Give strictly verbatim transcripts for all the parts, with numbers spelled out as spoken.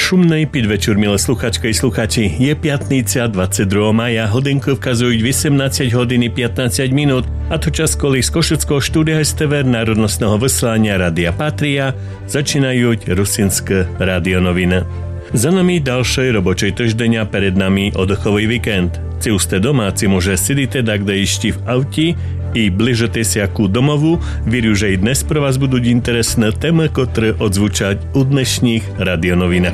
Šumnej podvečer, milé sluchačky i sluchači. Je piatnica dvadsiateho druhého maja, hodinku vkazujú osemnásť hodín pätnásť minút a to čas kolí z Košického štúdia es té vé národnostného vyslania Rádia Patria začínajú Rusinské radionoviny. Za nami ďalšej robočej týždňa, pred nami oddechový víkend. Si ste doma, si môže sedíte tak, kde išti v auti i bližete si akú domovu, vieru, že i dnes pro vás budú interesné témy, ktoré odzvučať u dnešných radionovinách.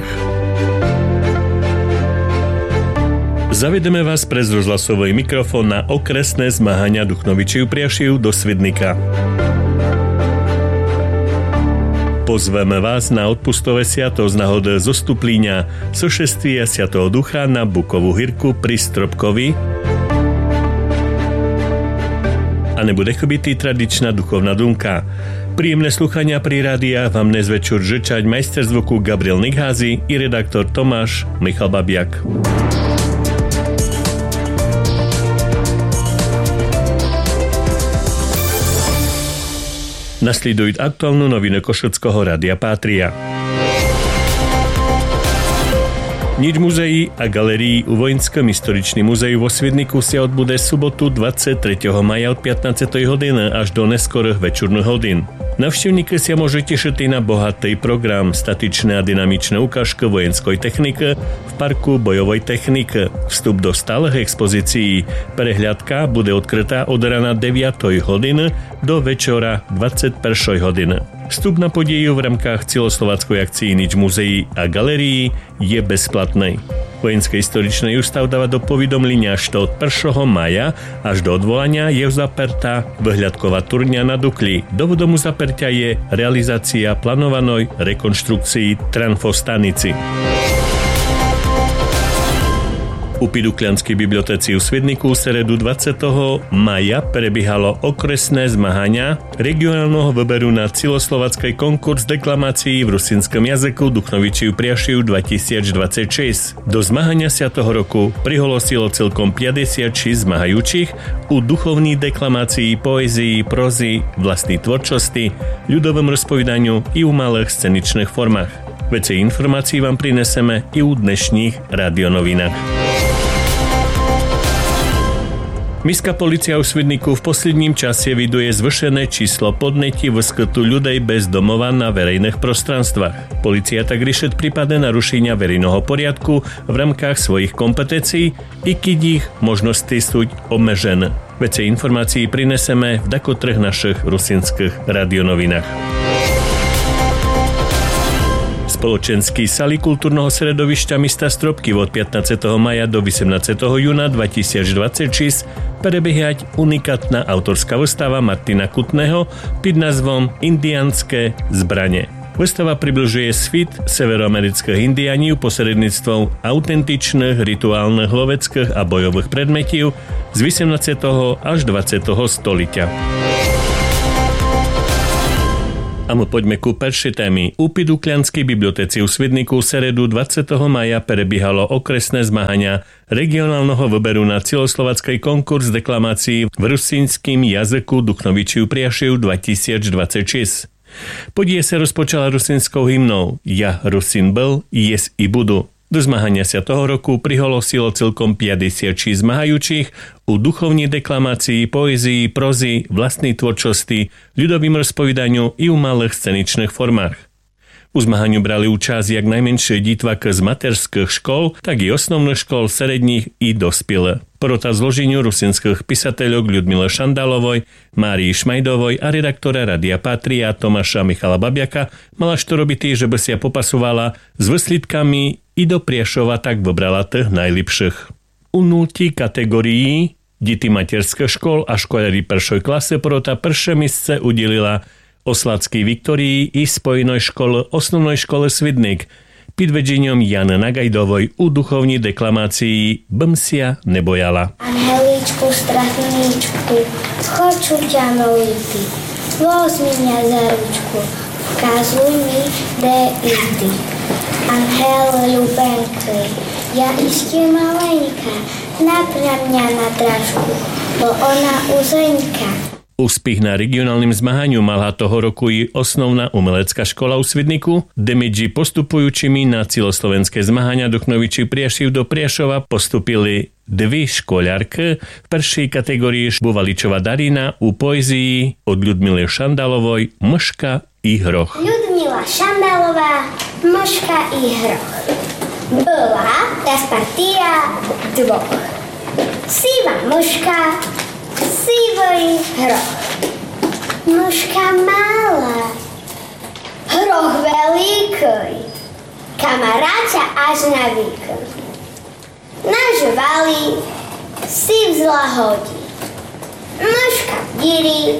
Zavedeme vás pre rozhlasový mikrofón na okresné zmáhania Duchnovičiu Priašiu do Svidnika. Pozveme vás na odpustové sviato z náhody zostuplíňa sošestvia Svätého Ducha na Bukovú Hyrku pri Stropkovi a nebude chybitý tradičná duchovná dunka. Príjemné sluchania pri rádiách vám dnes večer žečať majster zvuku Gabriel Nigházy i redaktor Tomáš Michal Babiak. Nasledujú aktuálnu novinu Košického rádia Patria. Nič muzeí a galerií u Vojenskom historičným muzeu vo Svidniku sa odbude sobotu dvadsiateho tretieho maja od pätnástej hodiny až do neskorých večerných hodín. Navštevníky sa môžu tešiť na bohatý program, statičné a dynamičné ukážky vojenskej techniky v parku bojovej techniky. Vstup do stálych expozícií. Prehliadka bude odkrytá od rana deviatej hodiny do večera dvadsiatej prvej hodiny. Vstup na podieju v rámkach celoslováckej akcii Nič muzeí a galerií je bezplatný. Vojenský historičný ústav dáva do povedomlenia, že od prvého maja až do odvolania je zapertá vyhľadková turňa na Dukli. Dôvodom zapertia je realizácia plánovanej rekonštrukcii Tranfostanici. U Piduklianskej bibliotéci v Svidniku v stredu dvadsiateho maja prebiehalo okresné zmahania regionálneho výberu na celoslovacký konkurs deklamácií v rusinskom jazyku Duchnovičiu Priašiu dvetisícdvadsaťšesť. Do zmahania sa toho roku prihlásilo celkom päťdesiatšesť zmahajúcich u duchovných deklamácií, poézii, prózy, vlastnej tvorčosti, ľudovom rozpovedaniu i u malých sceničných formách. Veci informácií vám prineseme i u dnešných radionovinách. Mestská polícia v Svidniku v posledním čase viduje zvyšené číslo podnetí vyskytu ľudí bez domova na verejných prostranstvách. Polícia tak rieši prípady narušenia verejného poriadku v rámkach svojich kompetencií, i keď ich možnosti sú obmedzené. Veci informácií prineseme v dakotrech našich rusinských radionovinách. Spoločenský sali kultúrneho sredovišťa mesta Stropky od pätnásteho maja do osemnásteho júna dvetisícdvadsaťšesť prebiehať unikátna autorská výstava Martina Kutného pod názvom Indiánske zbrane. Výstava približuje svit severoamerických indiánov posredníctvom autentičných rituálnych loveckých a bojových predmetov z osemnásteho až dvadsiateho stoliťa. A my poďme ku peršej témy. U Piduklianskej bibliotéci v Svidniku v stredu dvadsiateho maja prebiehalo okresné zmahania regionálneho výberu na celoslovacký konkurs deklamácií v rusínskym jazyku Duchnovičiu Priašiu dvetisícdvadsaťšesť. Podie sa rozpočala rusinskou hymnou Ja Rusin byl, jes i budu. Do zmahania sa toho roku prihlásilo celkom päťdesiatšesť zmahajúcich u duchovnej deklamácii, poézii, prózy, vlastnej tvorčosti, ľudovým rozpovedaniu i u malých sceničných formách. U zmahaniu brali účasť jak najmenšie dítvaka z materských škol, tak i osnovných škol, sredních i dospelé. Porota zloženiu rusinských písateľov Ľudmile Šandalovoj, Márii Šmajdovoj a redaktora Rádia Patria Tomáša Michala Babiaka mala što robiť, že by sa popasovala s výsledkami i do Priešova tak vybrala tých najlepších. U nultej kategórii deti materských škol a školári prvej klasy porota prvé miestce udelila Osladskej Viktorii i spojenej škole osnovnej škole Svidnik pod vedením Jany Nagajdovoj u duchovní deklamácii Bmsia nebojala. Angeličku, strachničku, хочу ťa moliti, возьми mňa za ručku, вказуй mi, де іти. Ангел любенький, я іще маленька, напря mňa na drážku, bo ona uzенька. U Úspіх na regionálnym zmahaniu mala toho roku i osnovná umelecká škola u Svidniku, kde medzi postupujúcimi na celoslovenské zmahania Duchnoviči Priašiv do Priašova postupili dvi škoľarky. V prvej kategórii Buvaličova Darina u poezii od Ľudmily Šandalovoj Mška i hroch. Ľudmila Šandalová, Mška i hroch. Bola partia dvoch. Siva mška, sivý hroch. Mška malá, hroch veľký, kamaráťa až na výkon. Nažvali, siv zlahodí. Mška díri,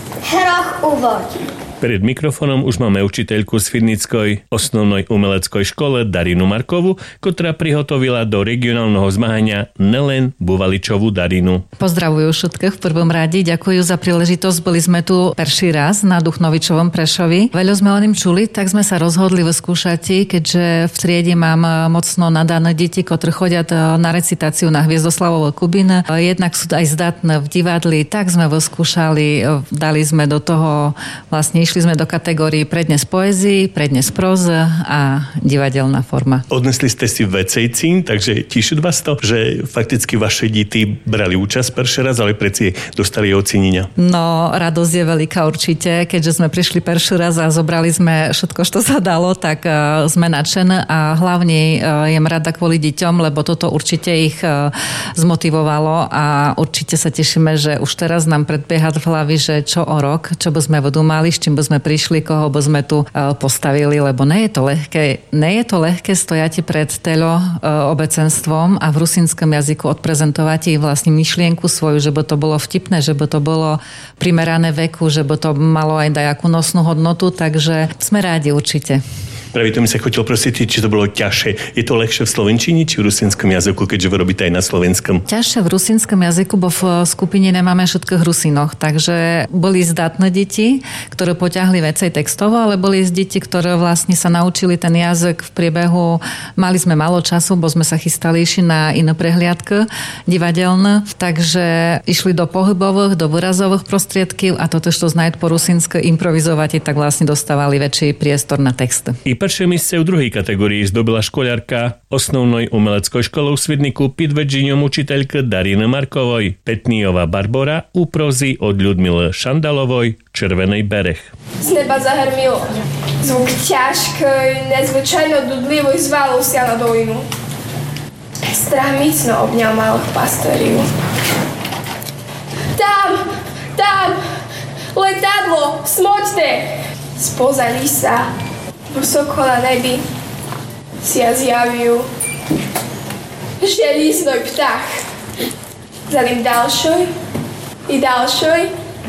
hroch uvodí. Pred mikrofónom už máme učiteľku z Svidnickej osnovnej umeleckej škole Darinu Markovu, ktorá prihotovila do regionálneho zmahania nelen Buvaličovú Darinu. Pozdravujú všetkých v prvom rade, ďakujú za príležitosť. Boli sme tu prvý raz na Duchnovičovom Prešovi. Veľa sme o ním čuli, tak sme sa rozhodli vyskúšať, keďže v triede mám mocno nadané deti, ktorí chodia na recitáciu na Hviezdoslavovú Kubín. Jednak sú aj zdatné v divadli, tak sme vyskúšali, dali sme do toho vlastne išli sme do kategórií prednes poézii, prednes próza a divadelná forma. Odnesli ste si vecejcín, takže tíši vás to, že fakticky vaše deti brali účasť prvý raz, ale preci dostali ocenenia. No, radosť je veľká určite, keďže sme prišli prvý raz a zobrali sme všetko, čo sa dalo, tak uh, sme nadšené a hlavne uh, jem rada kvôli deťom, lebo toto určite ich uh, zmotivovalo a určite sa tešíme, že už teraz nám predbieha v hlavi, že čo o rok, čo by sme vedumali, s čím by sme prišli, koho by sme tu postavili, lebo nie je to ľahké, nie je to ľahké stojať pred telo obecenstvom a v rusínskom jazyku odprezentovať ich vlastne myšlienku svoju, že by to bolo vtipné, že by to bolo primerané veku, že by to malo aj dajakú nosnú hodnotu, takže sme rádi určite. Práve to mi sa chodil prosiť, či to bolo ťažšie. Je to ľahšie v slovenčine či v rusínskom jazyku, keďže vy robíte aj na slovenskom? Ťažšie v rusínskom jazyku, bo v skupine nemáme všetkých rusínoch, takže boli zdatné deti, ktoré poťahli vecej textovo, ale boli deti, ktoré vlastne sa naučili ten jazyk v priebehu, mali sme málo času, bo sme sa chystali išli na iné prehliadky divadelné, takže išli do pohybových, do výrazových prostriedkov a toto, čo znajú po rusínsky improvizovať, tak vlastne dostávali väčší priestor na texty. Prvé mieste v druhej kategórii zdobila škoľarka osnovnej umeleckej školy v Svidniku pod vedením učiteľky Dariny Markovoj, Petníjová Barbora u prózy od Ľudmily Šandalovoj Červený bereh. Z neba zahrmilo. Zvuk ťažkej, nezvyčajno dudlivoj zvalil sa na dolinu. Strach micno obňal malých pastériu. Tam, tam, letadlo, smoďte! Spoza lisa, vysoko na nebi, sa zjavil želíznoj ptach. Za ním ďalšoj i ďalšoj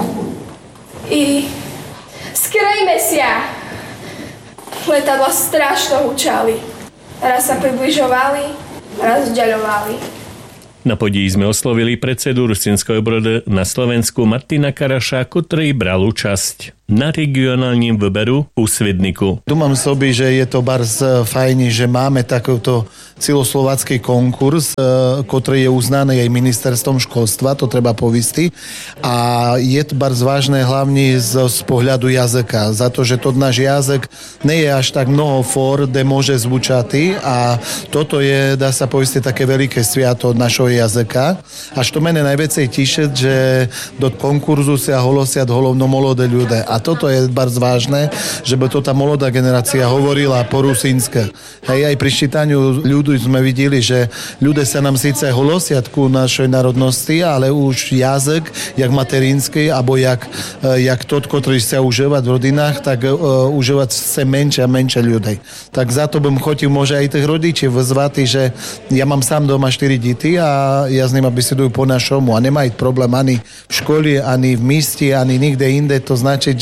i skrejme sa. Letadla strašno hučali. Raz sa približovali, raz vzdiaľovali. Na podí sme oslovili predsedu rusínskej obrody na Slovensku Martina Karaša, ktorý bral účasť na regionálnym výberu u Svidniku. Думам собі, že je to barz fajný, že máme takýto celoslovácky konkurs, ktorý je uznaný aj ministerstvom školstva, to treba povistiť. A je to barz vážne hlavne z, z pohľadu jazyka, za to, že to náš jazyk nie je až tak mnoho fór, kde môže zvučati a toto je, dá sa povistiť, také veľké sviato našho jazyka. A što mene najviacej tiše, že do konkurzu sa holosiat holovno molode ľudia. A toto je bardzo vážne, že by to tá molodá generácia hovorila po rusínske. Hej, aj pri ščítaniu ľudu sme videli, že ľudia sa nám síce holosiat ku našej národnosti, ale už jazyk, jak materinský, alebo jak, jak to, ktorý sa užívať v rodinách, tak uh, užívať sa menšie a menšie ľudí. Tak za to bym chotil môže aj tých rodičov vyzvať, že ja mám sám doma štyri deti a ja s nimi besedujú po našomu a nemajú problém ani v škole, ani v míste, ani nikde inde. To znači, že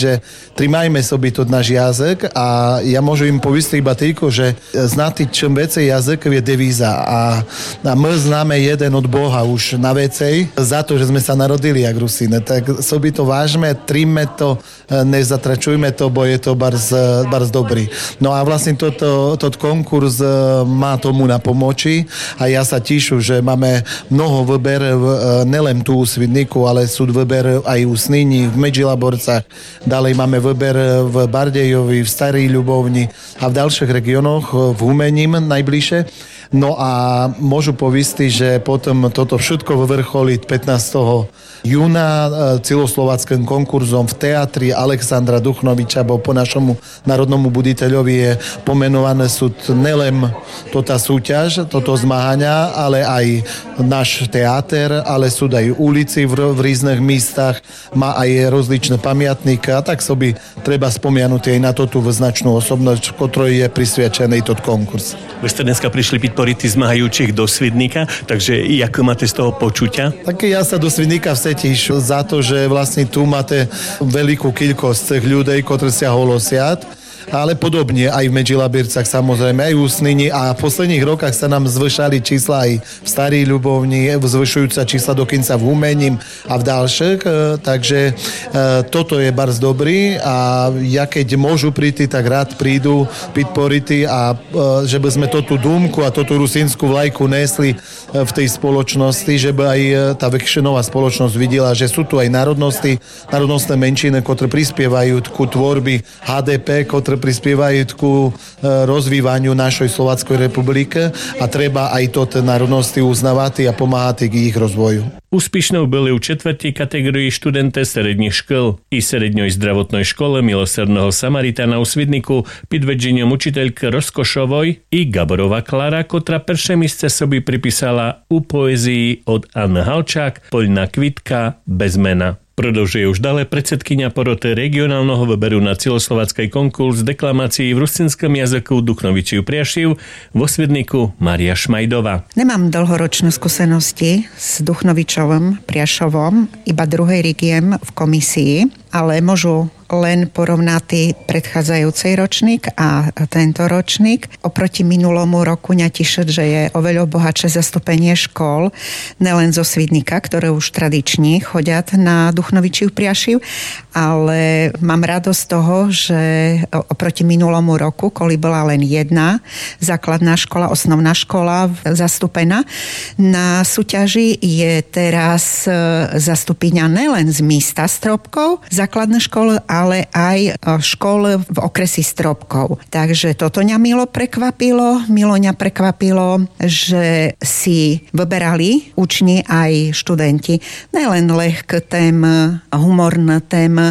že trimajme sobie to náš jazyk a ja môžu im poviesť iba týko, že znati čím vecej jazykov je devíza a, a my známe jeden od Boha už na vecej za to, že sme sa narodili jak Rusine. Tak sobie to vážme, trimme to, nezatračujme to, bo je to barz, barz dobrý. No a vlastne toto, toto konkurs má tomu na pomoči a ja sa tíšu, že máme mnoho vyber nelen tu u Svidníku, ale sú vyber aj u Sníni, v Medžilaborcach. Ďalej máme vyber v Bardejovi, v Starej Ľubovni a v ďalších regiónoch, v Humením najbližšie. No a môžu povistiť, že potom toto všetko vyvrcholí pätnásteho júna celoslovackým konkurzom v teatri Alexandra Duchnoviča, bo po našomu národnomu buditeľovi je pomenované sú nelen toto súťaž, toto zmáhania, ale aj náš teáter, ale sú aj ulici v, v rôznych místach, má aj rozličné pamiatníky a tak soby treba spomenúť aj na toto značnú osobnosť, ktorej je prisviečený tot konkurs. Vy ste dneska prišli piť pority zmahajúcich do Svidníka, takže ako máte z toho počutia? Tak ja sa do Svidníka vsetíš za to, že vlastne tu máte veľkú kilkosť tých ľudí, ktorí sa holosiat, ale podobne aj v Medžilabircach samozrejme, aj v Usnini a v posledných rokoch sa nám zvyšali čísla aj v Starej Ľubovni, zvyšujúca čísla dokonca v Humením a v ďalších, takže e, toto je barz dobrý a ja keď môžu príti, tak rád prídu piť pority a e, že by sme toto dúmku a toto rusínsku vlajku nesli v tej spoločnosti, že by aj tá väčšinová spoločnosť videla, že sú tu aj národnosti, národnostné menšiny, ktoré prispievajú ku tvorby há dé pé, ktoré prispievajú ku rozvývaniu našej Slovenskej republiky a treba aj toto národnosti uznávať a pomáhať k ich rozvoju. Úspěšnou byli u čtvrtej kategorii študenté stredných škol i sredňoj zdravotnej škole Milosrdného Samaritana u Svidniku pod vedením učiteľky Rozkošovoj i Gaborová Klára, ktorá prvé místo sobi pripísala u poezii od Anny Halčák Poľná kvitka bez mena. Продовжuje už dále predsedkyňa poroty regionálneho výberu na celoslovenský konkurs deklamácií v rusinskom jazyku Duchnovičiu Priašiv vo Svidniku Mária Šmajdová. Nemám dlhoročné skúsenosti s Duchnovičovom Priašovom, iba druhý rigiem v komisii, ale môžu len porovnatý predchádzajúcej ročník a tento ročník. Oproti minulomu roku mňa teší, že je oveľa bohatšie zastúpenie škôl, nelen zo Svidnika, ktoré už tradične chodia na Duchnovičiu Priašiv, ale mám radosť z toho, že oproti minulomu roku, koli bola len jedna základná škola, osnovná škola zastúpená, na súťaži je teraz zastúpenia nelen z místa Stropkov, základné školy, ale aj škôl v okresi Stropkov. Takže toto mňa milo prekvapilo. Milo mňa prekvapilo, že si vyberali učni aj študenti nelen ľahké témy, humorné témy,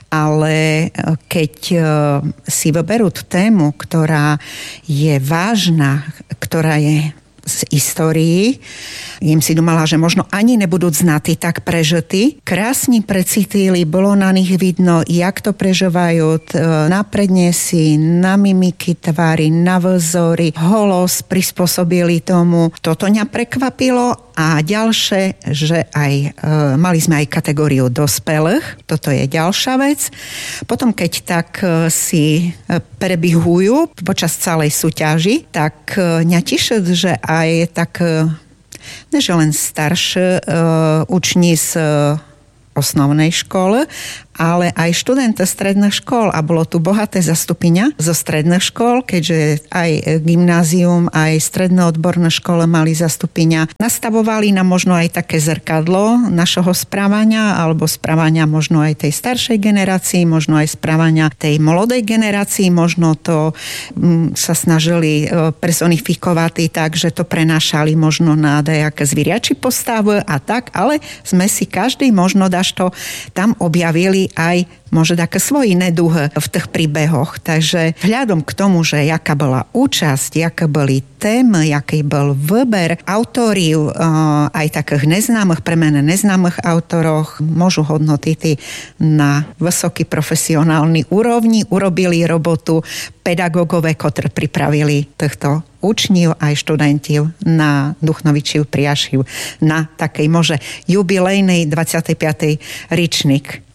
ale keď si vyberú tú tému, ktorá je vážna, ktorá je z histórii. Jem si domala, že možno ani nebudú znatí tak prežití. Krásne precítili, bolo na nich vidno, jak to prežívajú na predniesi, na mimiky tvary, na vzory, holos prispôsobili tomu. Toto mňa prekvapilo a ďalšie, že aj e, mali sme aj kategóriu dospelých, toto je ďalšia vec. Potom keď tak e, si prebihujú počas celej súťaži, tak e, mňa teší, že aj tak e, neže len staršie e, učni z e, osnovnej škole, ale aj študente stredných škôl a bolo tu bohaté zastupenia zo stredných škôl, keďže aj gymnázium, aj stredné odborné škole mali zastupenia. Nastavovali nám možno aj také zrkadlo našho správania alebo správania možno aj tej staršej generácii, možno aj správania tej mladej generácii, možno to m, sa snažili e, personifikovať tak, že to prenášali možno na dajaké zviriači postavy a tak, ale sme si každý možno dáš to tam objavili aj môže také svoji neduhy v tých príbehoch. Takže vzhľadom k tomu, že jaká bola účasť, jaké boli témy, jaký bol výber autoriv, aj takých neznámych, premene neznámych autoroch, môžu hodnotiť na vysoký profesionálny úrovni, urobili robotu pedagógové, ktorí pripravili týchto učňov aj študentov na Duchnovičiu Priašiv na takej môže jubilejnej dvadsiatej piatej ročník.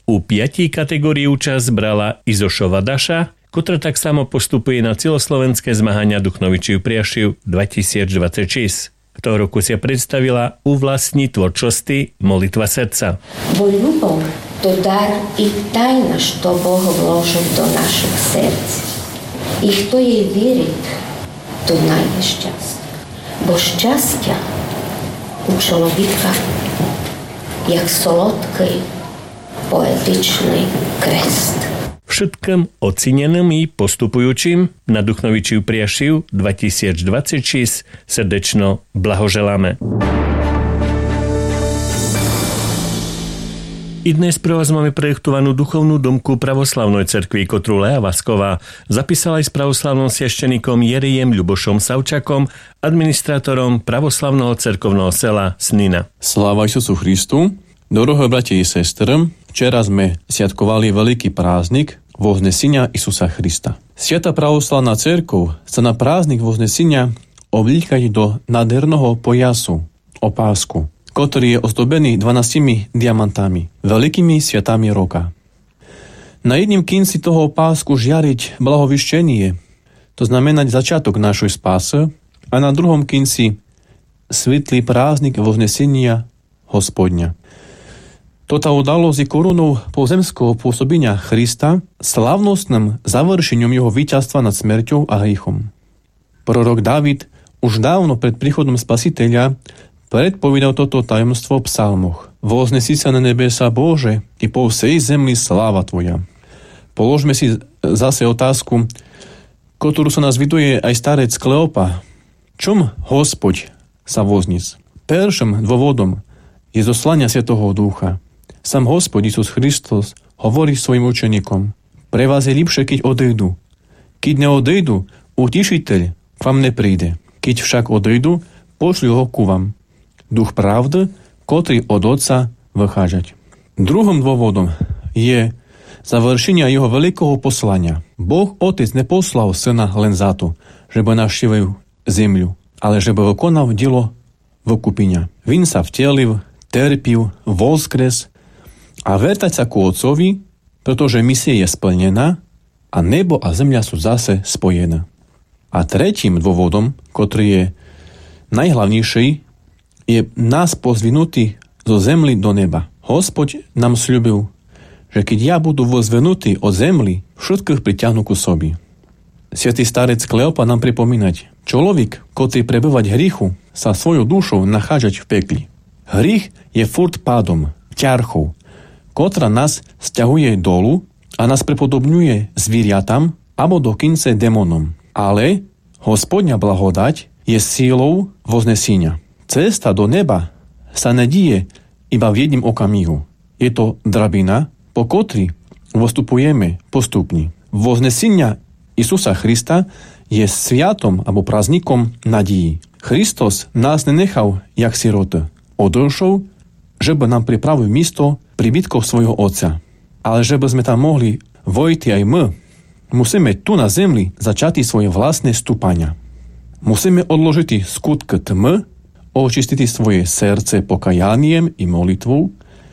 U piatich kategórií účasť brala Izošova Daša, ktorá tak samo postupuje na celoslovenské zmahania Duchnovičiu Priašiv dvetisícdvadsaťšesť. Toho roku si predstavila u vlastní tvorčosti Molitva srdca. Bo ľubov to dar i tajna, što Boh vložil do našich srdc. I хто jej вірить, то найде щастя. Бо щастя у чоловіка як солодкий poetičný kрест. Všetkým ocenením i postupujúcim na Duchnovičiu Priašiv dvetisícdvadsaťšesť srdečno blahoželáme. I dnes pre vás máme projektovanú duchovnú domku pravoslavnej cerkvi, ktorú Lea Vasková zapísala aj s pravoslavným svešteníkom Jerijem Ľubošom Savčakom, administrátorom pravoslavného cerkovného sela Snina. Sláva Isusu Christu. Dorohé bratia i sestry, včera sme sviatkovali veľký prázdnik Voznesenia Isusa Krista. Sviata pravoslavná cerkev sa na prázdnik Voznesenia oblíkať do nádherného pojasu, opásku, ktorý je ozdobený dvanástimi diamantami, veľkými sviatami roka. Na jedním kinci toho opásku žiariť blahovyštenie, to znamená začiatok našej spásy, a na druhom kinci svitlý prázdnik Voznesenia Hospodňa. Tota udalosť je korunou pozemského pôsobenia Krista slávnostným završením jeho víťazstva nad smrťou a hriechom. Prorok Dávid už dávno pred príchodom Spasiteľa predpovedal toto tajomstvo v psalmoch. Voznesi sa na nebesa Bože i po vsej zemli sláva Tvoja. Položme si zase otázku, ktorú sa nás viduje aj starec Kleopa. Čom Hospodь sa voznic? Prvým dôvodom je zoslania Svätého Ducha. Sám Hospod Isus Kristus hovorí svojim učeníkom: pre vás je lepšie, keď odejdu. Keď neodejdu, utešiteľ k vám nepríde. Keď však odejdu, pošli ho ku vám. Duch pravdy, ktorý od Otca vychádzať. Druhým dôvodom je završenie jeho veľkého poslania. Boh Otec neposlal Syna len za to, že by navštívil zemľu, ale že by vykonal dielo vykúpenia. Vin sa vtelil, terpil, voskres a vертať sa ku Otcovi, pretože misia je splnená a nebo a zemľa sú zase spojené. A tretím dôvodom, ktorý je najhlavnejší, je nás pozvinutý zo zemli do neba. Hospodь nám sľúbil, že keď ja budu vozvenutý od zemli, všetkých priťahnu ku sobi. Svätý starec Kleopa nám pripomínať, človek, ktorý prebývať hriechu, sa svojou dušou nachádzať v pekli. Hriech je furt pádom, ťarchou, ktorá nás sťahuje dolu a nás prepodobňuje zvieratám alebo dokonca démonom. Ale Hospodňa blahodať je sílou voznesenia. Cesta do neba sa nedieje iba v jednom okamihu. Je to drabina, po ktorej vstupujeme postupne. Voznesenia Isusa Krista je sviatom alebo prázdnikom nadії. Kristus nás nenechal jak siroty. Odešol, že by nám pripravil miesto príbytkov svojho Otca. Ale že by sme tam mohli vojti aj my, musíme tu na zemli začať svoje vlastné stúpania. Musíme odložiť skutky tmy, očistiť svoje srdce pokajaniem i molitvou,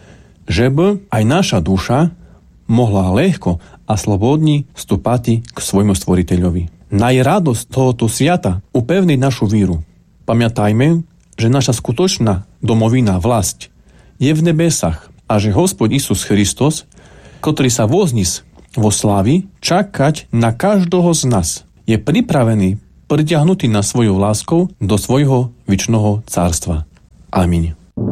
že by aj naša duša mohla ľahko a slobodne stúpať k svojmu stvoriteľovi. Najradosť tohoto sviata upevniť našu víru. Pamätajme, že naša skutočná domovina vlast je v nebesách a že Hospod Isus Kristus, ktorý sa voznis vo slávi, čakať na každého z nás, je pripravený pritiahnutý na svoju láskou do svojho večného cárstva. Amin.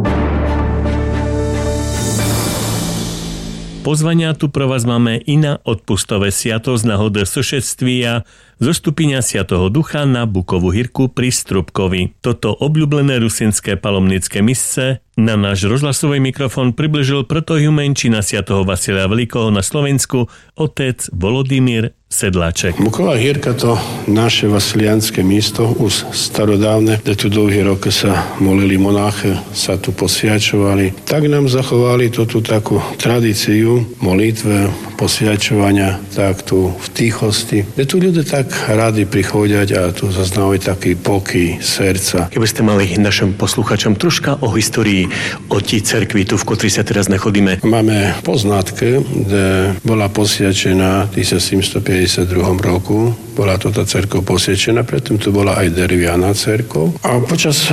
Pozvania tu pro vás máme i na odpustové sviatosť na hode sošedstvia zo stupenia Svätého Ducha na Bukovú Hírku pri Strúbkovi. Toto obľúbené rusinské palomnické misce na náš rozhlasový mikrofón približil protohymenčina Svätého Vasilia Veľkého na Slovensku otec Volodymyr Sedláček. Buková Hírka to naše vasilianské místo, už starodávne, kde tu dlhé roky sa molili monáche, sa tu posviačovali. Tak nám zachovali to tu takú tradíciu molitve, posviačovania, tak tu v tichosti, kde tu ľudia tak tak radi prichoďať a tu zaznávať taký pokoj srdca. Keby ste mali našim posluchačom troška o histórii o tí cerkvi tu, v ktorej sa teraz nachodíme. Máme poznatky, kde bola posviačená v tisícsedemstopäťdesiatdva roku. Bola to tá cerkev posviačená, predtým tu bola aj deriviana cerkev. A počas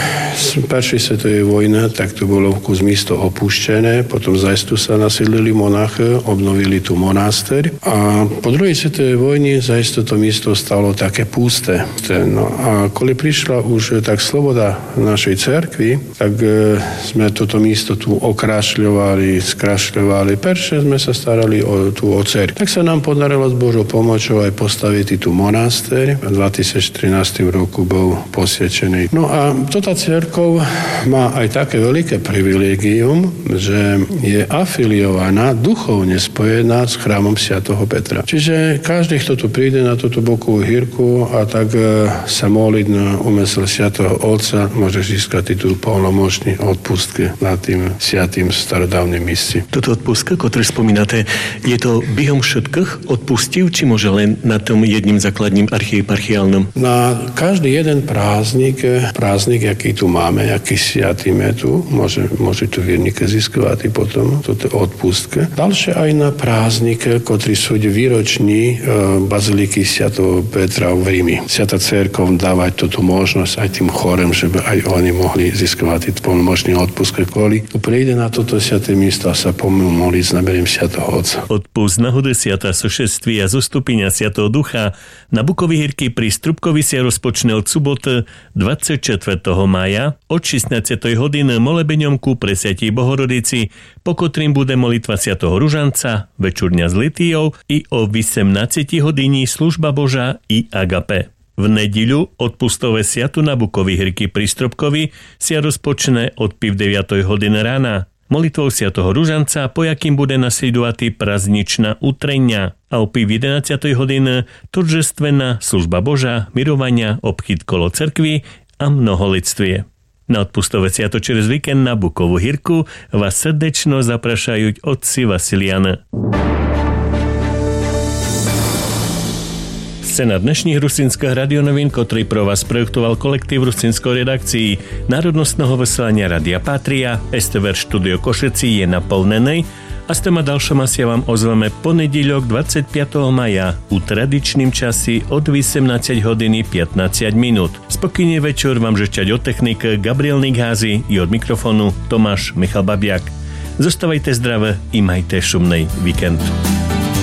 prvej svetovej vojny tak tu bolo kus místo opuštené, potom zajstu sa nasídlili monachy, obnovili tu monastery a po druhej svetovej vojne zajstu to místo stalo také pusté. No a keď prišla už tak sloboda našej cerkvi, tak e, sme toto místo tu okrašľovali, skrašľovali. Perše sme sa starali o, tu o cerkvi. Tak sa nám podarilo s Božou pomocou aj postaviť tu monaster. V dvetisíctrinásť roku bol posviačený. No a toto cerkov má aj také veľké privilégium, že je afiliovaná, duchovne spojená s chrámom svätého Petra. Čiže každý, kto tu príde na túto bokovú hírku a tak e, sa modliť na úmysel svätého Otca, môže získať titul plnomocný odpustky na tým svätým starodávnym míste. Toto odpustka, ktoré spomínate, je to behom všetkých odpustil, či môže len na tom jedním základním archieparchiálnom? Na každý jeden prázdnik, prázdnik, aký tu máme, aký sviatý je tu, môže, môže tu vierník získať potom toto odpustke. Ďalšie aj na prázdnik, ktorý sú výroční e, baziliky svätého Petra v Rími. Svätá cerkev dávať túto možnosť aj tým chorem, že by aj oni mohli získať plnomocný odpustke, kvôli tu príde na toto sväté miesto a sa pomôcť modliť s namerením svätého Otca. Odpust nahody svätá sošeství a zostupenia Svätého Ducha na Bukovej hírky pri Strupkovi sa rozpočne od soboty dvadsiateho štvrtého mája od šestnástej hodiny molebeňom ku Presvätej Bohorodici, po ktorým bude molitva svätého Ružanca, večurňa s litíou i o osemnástej hodiny služba Božá i agape. V nedeľu odpustové sviatu na Bukovej hírky pri Strupkovi sa rozpočne od pів deviatej hodiny rána. Molitvou svätého Ružanca, po jakým bude nasledovať prazničná utrenia a o pів jedenástej hodiny торжественná služba Božá, mirovania, obchod kolo cerkvy a mnoholictvie. Na odpustové sviato čez víkend na Bukovú hírku vás srdečno zaprašajú otci Vasilian. Scéna dnešných rusínskych radionovín, ktorý pro vás projektoval kolektív rusínskej redakcii národnostného vysielania Radia Patria, es té vé štúdio Košeci je naplnený a s téma ďalšoma sa vám ozveme ponedieľok dvadsiateho piateho mája u tradičným časi od osemnástej hodiny pätnásť minút. Spokojný večer vám žečať od technik Gabriel Nigházy i od mikrofónu Tomáš Michal Babiak. Zostávajte zdravé i majte šumnej víkend.